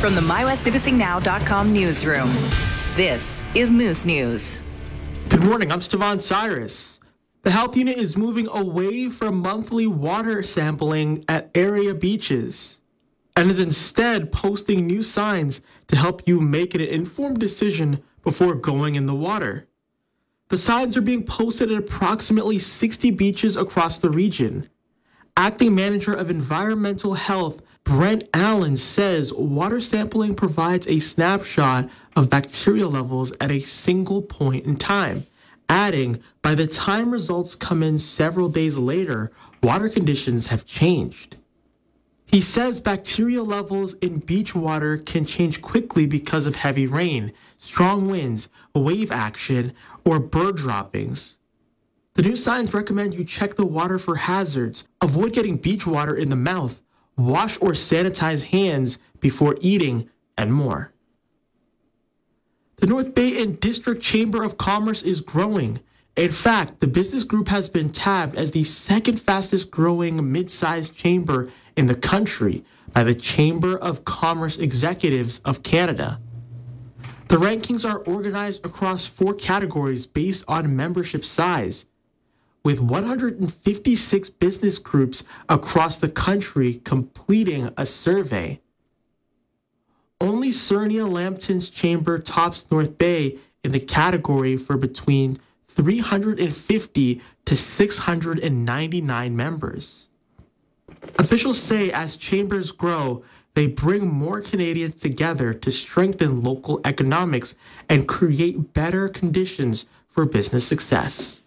From the MyWestNipissingNow.com newsroom, this is Moose News. Good morning, I'm Stevan Cyrus. The health unit is moving away from monthly water sampling at area beaches and is instead posting new signs to help you make an informed decision before going in the water. The signs are being posted at approximately 60 beaches across the region. Acting Manager of Environmental Health, Brent Allen, says water sampling provides a snapshot of bacteria levels at a single point in time, adding, by the time results come in several days later, water conditions have changed. He says bacteria levels in beach water can change quickly because of heavy rain, strong winds, wave action, or bird droppings. The new signs recommend you check the water for hazards, avoid getting beach water in the mouth, wash or sanitize hands before eating, and more. The North Bay and District Chamber of Commerce is growing. In fact, the business group has been tabbed as the second fastest growing mid-sized chamber in the country by the Chamber of Commerce Executives of Canada. The rankings are organized across 4 categories based on membership size, with 156 business groups across the country completing a survey. Only Sarnia Lambton's chamber tops North Bay in the category for between 350 to 699 members. Officials say as chambers grow, they bring more Canadians together to strengthen local economics and create better conditions for business success.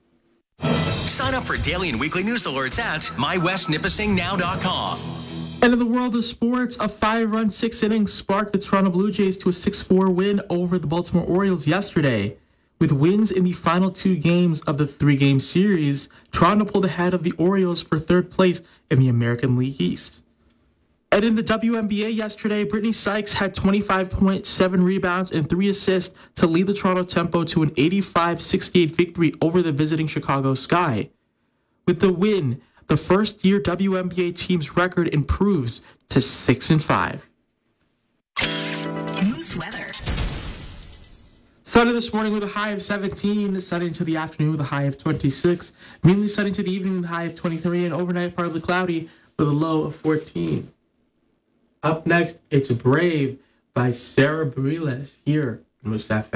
Sign up for daily and weekly news alerts at MyWestNipissingNow.com. And in the world of sports, a 5-run 6th inning sparked the Toronto Blue Jays to a 6-4 win over the Baltimore Orioles yesterday. With wins in the final 2 games of the 3-game series, Toronto pulled ahead of the Orioles for 3rd place in the American League East. And in the WNBA yesterday, Brittany Sykes had 25.7 rebounds and 3 assists to lead the Toronto Tempo to an 85-68 victory over the visiting Chicago Sky. With the win, the first-year WNBA team's record improves to 6-5. Moose weather. Sunny this morning with a high of 17, sunny into the afternoon with a high of 26, mainly sunny to the evening with a high of 23, and overnight partly cloudy with a low of 14. Up next, it's Brave by Sarah Bareilles here on Moose FM.